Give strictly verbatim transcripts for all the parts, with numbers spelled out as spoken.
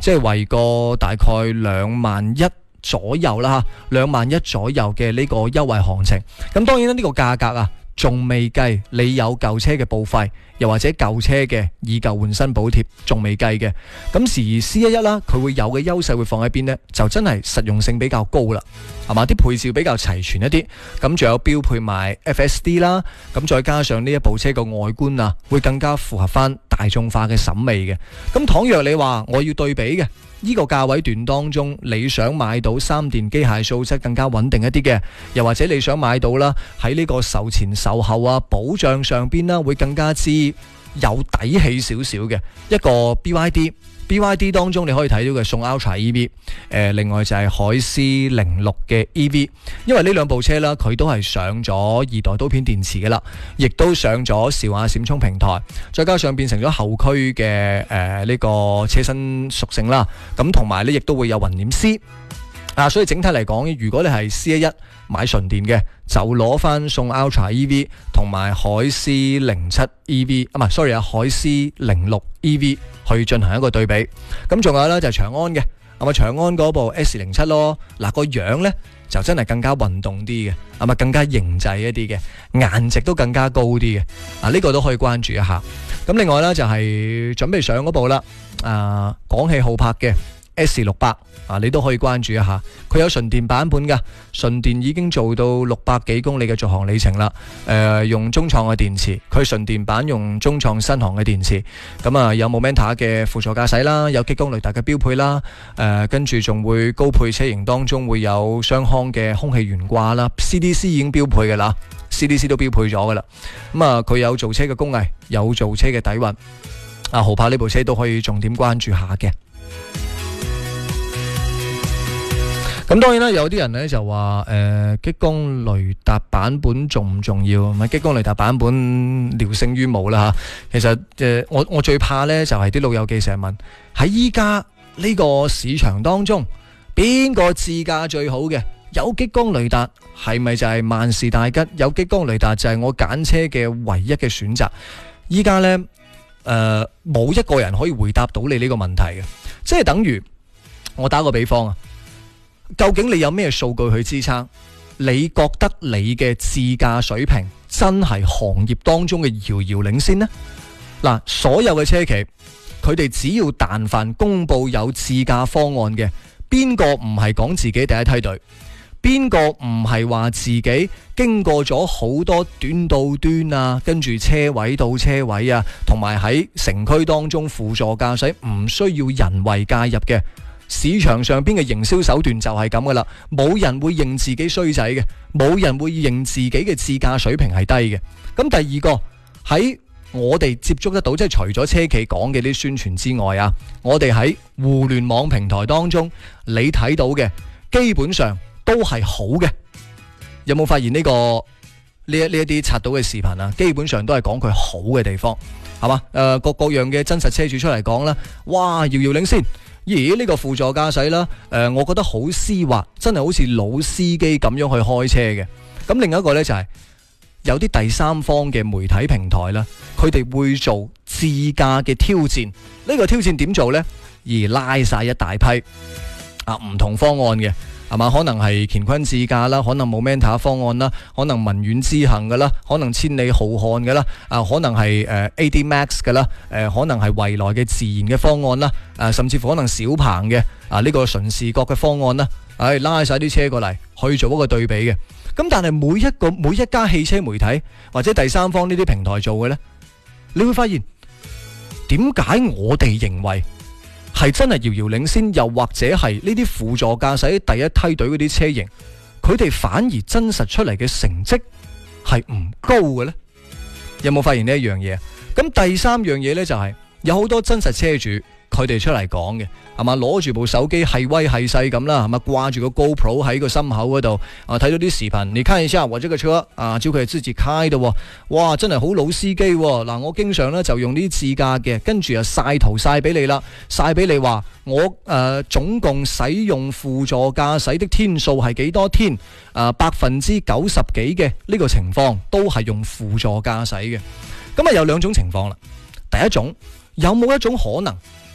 即係為個大概兩萬一左右啦嚇，兩萬一左右嘅呢個優惠行情。咁當然啦，呢個價格啊，仲未計你有舊車嘅報廢，又或者舊車嘅以舊換新補貼，仲未計嘅。咁時 C 一一啦，佢會有嘅優勢會放喺邊呢？就真係實用性比較高啦，係嘛？啲配置比較齊全一啲，咁仲有標配埋 F S D 啦，咁再加上呢一部車個外觀啊，會更加符合翻大眾化嘅審美嘅。咁倘若你話我要對比嘅，呢個價位段當中，你想買到三電機械素質更加穩定一啲嘅，又或者你想買到啦喺呢個售前售後啊保障上邊啦，會更加之有底氣少少嘅一個 B Y D。B Y D 當中你可以睇到嘅宋 Ultra E V， 誒、呃、另外就係海思零六嘅 E V， 因為呢兩部車啦，佢都係上咗二代刀片電池嘅啦，亦都上咗兆亞閃充平台，再加上變成咗後驅嘅誒呢個車身屬性啦，咁同埋呢亦都會有雲輦 C。啊，所以整體嚟講，如果你係 C 一一買純電嘅，就攞翻宋 Ultra E V 同埋海思零七 E V， 啊唔係 sorry 啊，海思零六 E V 去進行一個對比。咁仲有咧就係長安嘅，咁啊長安嗰部 S 零七咯，嗱個樣咧就真係更加運動啲嘅，係咪更加型仔一啲嘅，顏值都更加高啲嘅，啊呢個都可以關注一下。咁另外咧就係準備上嗰部啦，啊廣汽浩柏嘅S 六百啊，你都可以關注一下，佢有純電版本噶，純電已經做到六百幾公里嘅續航里程啦。誒、呃，用中創嘅電池，佢純電版用中創新航嘅電池。咁啊，有 Momenta 嘅輔助駕駛啦，有激光雷達嘅標配啦。誒、呃，跟住仲會高配車型當中會有雙腔嘅空氣懸掛啦 ，C D C 已經標配噶啦 ，C D C 都標配咗噶啦。咁啊，佢有造車嘅工藝，有造車嘅底蘊。啊，豪柏呢部車都可以重點關注下嘅。咁當然啦，有啲人咧就話誒、呃、激光雷達版本重唔重要？咪激光雷達版本聊勝於無啦嚇。其實誒、呃，我我最怕咧就係、是、啲老友記成日問喺依家呢個市場當中邊個智駕最好嘅？有激光雷達係咪就係萬事大吉？有激光雷達就係我揀車嘅唯一嘅選擇。依家咧誒冇一個人可以回答到你呢個問題嘅，即係等於我打個比方啊。究竟你有咩數據去支撐？你覺得你嘅智駕水平真係行業當中嘅遙遙領先呢？嗱，所有嘅車企，佢哋只要但凡公布有智駕方案嘅，邊個唔係講自己第一梯隊？邊個唔係話自己經過咗好多端到端啊，跟住車位到車位啊，同埋喺城區當中輔助駕駛唔需要人為介入嘅？市場上邊嘅營銷手段就係咁噶啦，冇人會認自己衰仔嘅，冇人會認自己嘅智駕水平係低嘅。咁第二個喺我哋接觸得到，即係除咗車企講嘅啲宣傳之外啊，我哋喺互聯網平台當中你睇到嘅基本上都係好嘅。有冇發現呢個呢一呢一啲刷到嘅視頻啊？基本上都係講佢好嘅地方，係嘛？誒、呃，各各樣嘅真實車主出嚟講啦，哇，遙遙領先。咦，呢個輔助駕駛啦，誒、呃，我覺得好絲滑，真係好似老司機咁樣去開車嘅。咁另一個呢，就係、是、有啲第三方嘅媒體平台啦，佢哋會做自駕嘅挑戰。呢、這個挑戰點做呢？而拉晒一大批啊唔同方案嘅。係嘛？可能係乾坤智駕啦，可能 Momenta 方案啦，可能文遠之行嘅啦，可能千里浩瀚嘅啦，啊，可能係誒 A D Max 嘅啦，誒，可能係蔚來嘅自然嘅方案啦，啊，甚至乎可能小鵬嘅啊呢個純視覺嘅方案啦，唉，拉晒啲車過嚟去做一個對比嘅。咁但係每一個每一家汽車媒體或者第三方呢啲平台做嘅呢，你會發現點解我哋認為係真係遙遙領先，又或者係呢啲輔助駕駛第一梯隊嗰啲車型，佢哋反而真實出嚟嘅成績係唔高嘅呢？有冇發現呢一樣嘢？咁第三樣嘢呢，就係、是、有好多真實車主佢哋出嚟講嘅，係嘛，攞住部手機係威係勢咁啦，係嘛，掛住個 GoPro 喺個心口嗰度啊，睇到啲視頻，你看一下我這個車啊，照佢係自己開嘅，哇，真係好老司機嗱、啊，我經常咧就用呢啲自駕嘅，跟住啊晒圖晒俾你啦，晒俾你話我誒、呃、總共使用輔助駕駛的天數係幾多天啊，百分之九十幾嘅呢個情況都係用輔助駕駛嘅。咁啊有兩種情況啦，第一種，有冇一種可能？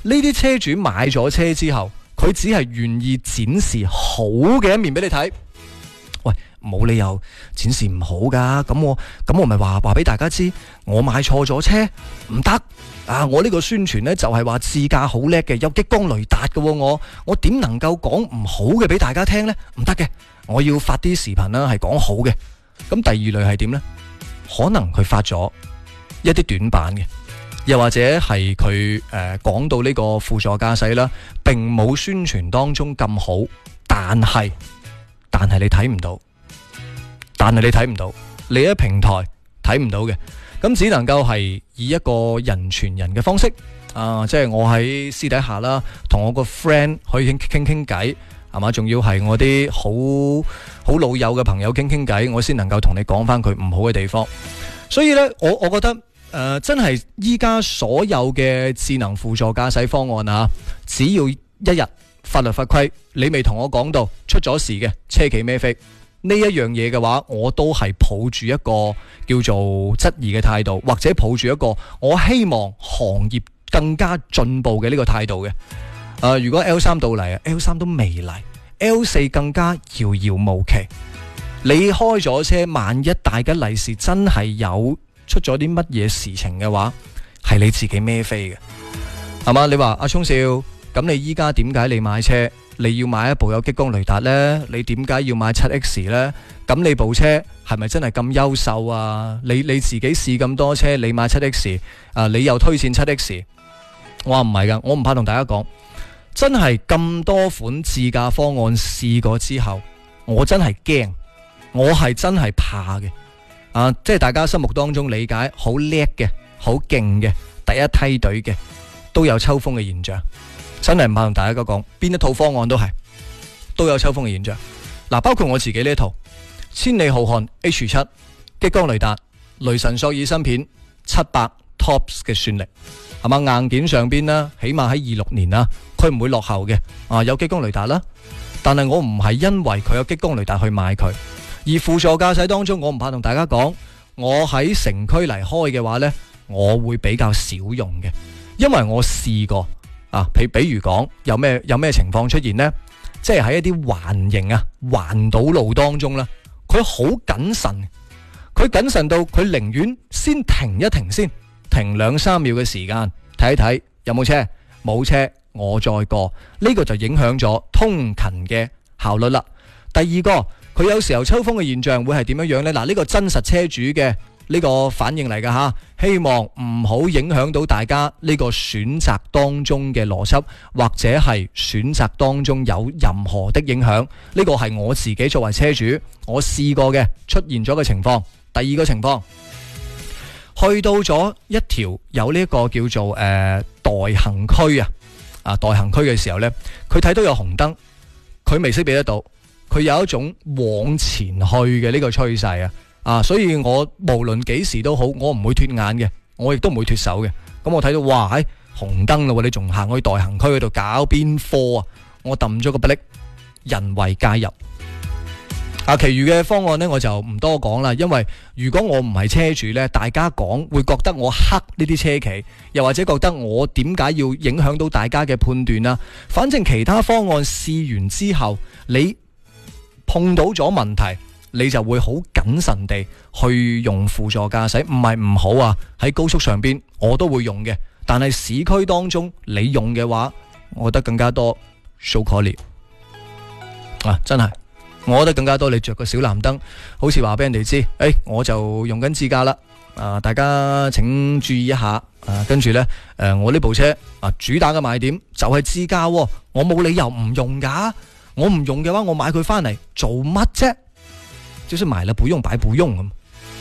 呢啲車主買咗車之後，佢只係願意展示好嘅一面俾你睇。喂，冇理由展示唔好噶，咁我咁我咪話話俾大家知，我買錯咗車唔得啊！我呢個宣傳呢，就係話自駕好叻嘅，有激光雷達嘅，我我點能夠講唔好嘅俾大家聽呢？唔得嘅，我要發啲視頻啦，係講好嘅。咁第二類係點呢？可能佢發咗一啲短版嘅，又或者係佢誒講到呢個輔助駕駛啦，並冇宣傳當中咁好，但係但係你睇唔到，但係你睇唔到，你喺平台睇唔到嘅，咁只能夠係以一個人傳人嘅方式啊，即係我喺私底下啦，同我個 friend 可以傾傾傾偈，係嘛？仲要係我啲好好老友嘅朋友傾傾偈，我先能夠同你講翻佢唔好嘅地方。所以呢，我我覺得誒、呃，真係依家所有嘅智能輔助駕駛方案啊，只要一日法律法規你未同我講到出咗事嘅車企孭飛呢一樣嘢嘅話，我都係抱住一個叫做質疑嘅態度，或者抱住一個我希望行業更加進步嘅呢個態度嘅。誒、呃，如果 L 三到嚟啊 ，L 三都未嚟 ，L 四更加遙遙無期。你開咗車，萬一大吉利是真係有出咗啲乜嘢事情嘅話，係你自己孭飛嘅，係嘛？你話阿聰少，咁你依家點解你買車，你要買一部有激光雷達呢？你點解要買七 X 呢？咁你部車係咪真係咁優秀啊？你你自己試咁多車，你買七 X， 啊，你又推薦七 X？ 我話唔係噶，我唔怕同大家講，真係咁多款自駕方案試過之後，我真係驚。我係真係怕嘅，啊，即係大家心目當中理解好叻嘅、好勁嘅第一梯隊嘅，都有抽風嘅現象。真係唔怕同大家講，邊一套方案都係都有抽風嘅現象。嗱、啊，包括我自己呢一套千里浩瀚 H 七 激光雷達、雷神索爾芯片七百 TOPS 嘅算力，係嘛？硬件上邊啦，起碼喺二六年啦，佢唔會落後嘅。啊，有激光雷達啦，但係我唔係因為佢有激光雷達去買佢。而輔助駕駛當中，我唔怕同大家講，我喺城區嚟開嘅話呢，我會比較少用嘅，因為我試過啊，比比如講有咩有咩情況出現呢？即係喺一啲環形啊、環島路當中呢，佢好謹慎，佢謹慎到佢寧願先停一停先，停兩三秒嘅時間睇一睇有冇車，冇車我再過，呢個就影響咗通勤嘅效率啦。第二個。佢有時候抽風嘅現象會係點樣樣呢？嗱，呢個真實車主嘅呢個反應嚟㗎吓，希望唔好影響到大家呢個選擇當中嘅邏輯，或者係選擇當中有任何的影響。呢個係我自己作為車主，我試過嘅出現咗嘅情況。第二個情況，去到咗一條有呢個叫做誒、呃、待行區啊，啊待行區嘅時候呢，佢睇到有紅燈，佢未識別得到。佢有一種往前去嘅呢個趨勢啊，啊，所以我無論幾時都好，我唔會脫眼嘅，我亦都唔會脫手嘅。咁我睇到哇，喺紅燈啦，你仲行去待行區嗰度搞邊科啊？我抌咗個不力，人為介入。啊，其餘嘅方案呢，我就唔多講啦，因為如果我唔係車主呢，大家講會覺得我黑呢啲車企，又或者覺得我點解要影響到大家嘅判斷啊？反正其他方案試完之後，你碰到咗問題，你就會好謹慎地去用輔助駕駛，唔係唔好啊。喺高速上邊我都會用嘅，但係市區當中你用嘅話，我覺得更加多 show quality 啊，真係。我覺得更加多，你着個小藍燈，好似話俾人哋知，誒、哎，我就用緊自駕啦，啊，大家請注意一下，啊，跟住呢，誒、呃，我呢部車啊，主打嘅賣點就係自駕，我冇理由唔用噶，我唔用嘅話，我買佢翻嚟做乜啫？就是買了不用白不用咁。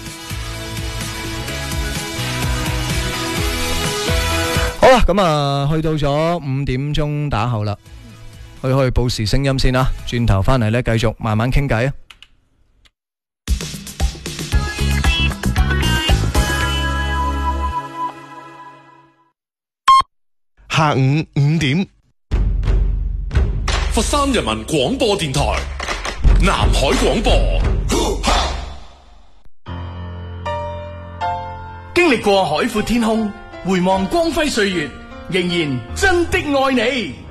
好啦，咁啊，去到咗五點鐘打後啦。去去報時聲音先啦，轉頭翻嚟咧，繼續慢慢傾偈啊！ 下午五點， 佛山人民廣播電台南海廣播。 經歷過海闊天空，回望光輝歲月， 仍然真的愛你。